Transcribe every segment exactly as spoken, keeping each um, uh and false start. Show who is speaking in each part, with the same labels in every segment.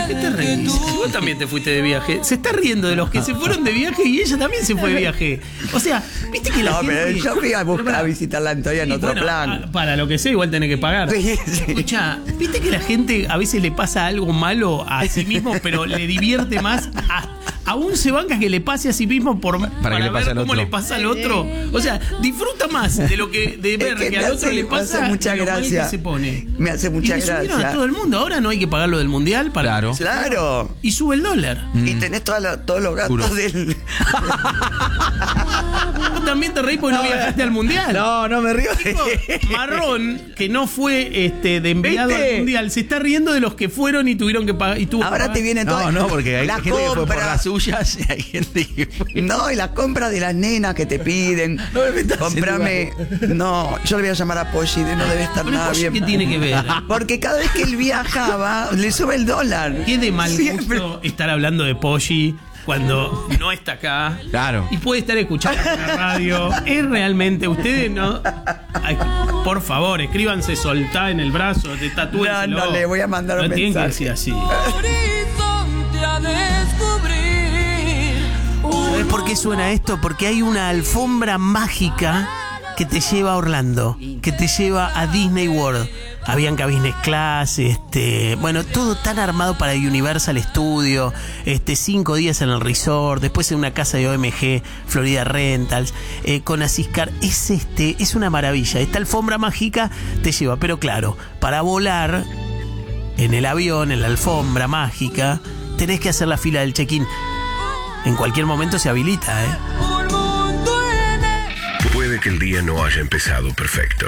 Speaker 1: ¿Qué te reís? Vos también te fuiste de viaje. Se está riendo de los que se fueron de viaje y ella también se fue de viaje. O sea, viste que la
Speaker 2: no,
Speaker 1: gente...
Speaker 2: pero yo fui a buscar a visitar la Antonia en
Speaker 1: Sí,
Speaker 2: otro
Speaker 1: bueno,
Speaker 2: plan.
Speaker 1: a- para lo que sea, igual tenés que pagar.
Speaker 2: Sí, sí.
Speaker 1: Escucha, viste que la gente a veces le pasa algo malo a sí mismo, pero le divierte más. A, aún se banca que le pase a sí mismo por, para,
Speaker 3: que le pase
Speaker 1: ver
Speaker 3: al
Speaker 1: cómo
Speaker 3: otro.
Speaker 1: le pasa al otro. O sea, disfruta más de lo que de ver
Speaker 2: que
Speaker 1: que,
Speaker 2: me
Speaker 1: al otro
Speaker 2: hace-
Speaker 1: le
Speaker 2: me hace
Speaker 1: pasa
Speaker 2: mucha
Speaker 1: de lo mal
Speaker 2: gracia.
Speaker 1: que se pone.
Speaker 2: Me hace mucha
Speaker 1: y le subieron
Speaker 2: gracia.
Speaker 1: a todo el mundo. Ahora no hay que pagar lo del mundial para
Speaker 3: Claro.
Speaker 2: Claro.
Speaker 1: y sube el dólar.
Speaker 2: Y tenés toda la- todos los gastos
Speaker 3: Juro.
Speaker 2: del.
Speaker 1: Vos también te reís porque no viajaste al mundial.
Speaker 3: No, no me río.
Speaker 1: Tipo, Marrón, que no fue este, de enviado
Speaker 2: ¿Viste?
Speaker 1: al mundial, se está riendo de los que fueron y tuvieron que pagar. Y tuvo que
Speaker 2: Ahora
Speaker 1: pagar.
Speaker 2: te vienen
Speaker 3: No,
Speaker 2: todas
Speaker 3: no, porque hay
Speaker 2: la
Speaker 3: gente que fue por
Speaker 2: compra.
Speaker 3: las suyas y hay gente que fue.
Speaker 2: No, y la compra de las nenas que te piden.
Speaker 3: No me metas en
Speaker 2: Comprame. No, yo le voy a llamar a Poggi, de no debe estar
Speaker 1: Pero
Speaker 2: nada
Speaker 1: Poggi,
Speaker 2: bien.
Speaker 1: ¿qué tiene que ver?
Speaker 2: Porque cada vez que él viajaba, le sube el dólar.
Speaker 1: Qué de mal
Speaker 2: Siempre.
Speaker 1: gusto estar hablando de Poggi cuando no está acá.
Speaker 3: Claro.
Speaker 1: Y puede estar escuchando en la radio. Es realmente, ustedes no. Ay, por favor, escríbanse soltá en el brazo, te tatúenselo.
Speaker 2: No, no, le voy a mandar un
Speaker 1: No tienen que
Speaker 2: mensaje.
Speaker 1: decir así.
Speaker 4: Horizonte a descubrir.
Speaker 1: ¿Sabes por qué suena esto? Porque hay una alfombra mágica que te lleva a Orlando, que te lleva a Disney World. A Bianca Business Class, este, bueno, todo tan armado para Universal Studio, este, cinco días en el resort, después en una casa de O M G, Florida Rentals, eh, con Asiscar. Es este, es una maravilla. Esta alfombra mágica te lleva, pero claro, para volar en el avión, en la alfombra mágica, tenés que hacer la fila del check-in. En cualquier momento se habilita, ¿eh?
Speaker 4: Un mundo en el...
Speaker 5: Puede que el día no haya empezado perfecto.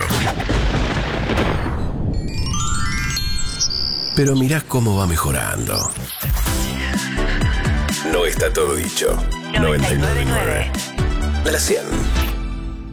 Speaker 5: Pero mirá cómo va mejorando. No está todo dicho. noventa y nueve punto nueve. De la cien.